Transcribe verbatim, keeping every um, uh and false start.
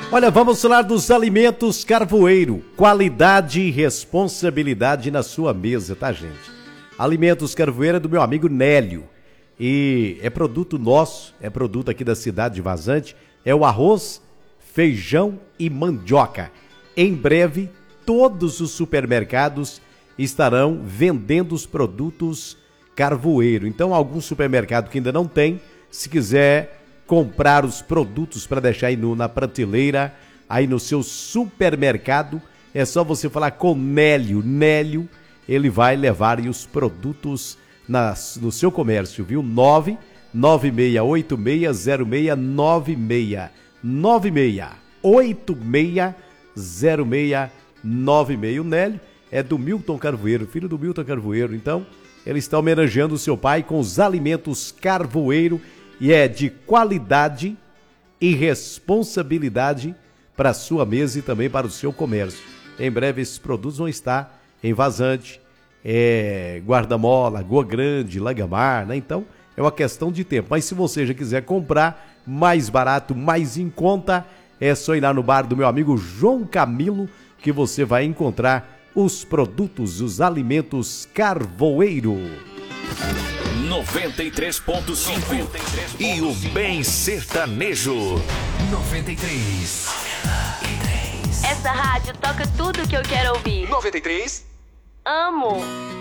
Olha, vamos falar dos alimentos Carvoeiro. Qualidade e responsabilidade na sua mesa, tá, gente? Alimentos Carvoeiro é do meu amigo Nélio. E é produto nosso, é produto aqui da cidade de Vazante. É o arroz, feijão e mandioca. Em breve, todos os supermercados estarão vendendo os produtos Carvoeiro. Então, algum supermercado que ainda não tem, se quiser comprar os produtos para deixar aí no, na prateleira, aí no seu supermercado, é só você falar com Nélio. Nélio, ele vai levar aí os produtos na, no seu comércio, viu? nove nove seis oito seis zero seis nove seis. nove seis oito seis zero seis nove seis. O Nélio é do Milton Carvoeiro, filho do Milton Carvoeiro. Então, ele está homenageando o seu pai com os alimentos Carvoeiro e é de qualidade e responsabilidade para a sua mesa e também para o seu comércio. Em breve, esses produtos vão estar em Vazante, é, Guarda-Mola, Lagoa Grande, Lagamar, né? Então, é uma questão de tempo. Mas se você já quiser comprar mais barato, mais em conta, é só ir lá no bar do meu amigo João Camilo, que você vai encontrar os produtos, os alimentos Carvoeiro. noventa e três ponto cinco e o Bem Sertanejo. noventa e três. Essa rádio toca tudo que eu quero ouvir. noventa e três. Amo.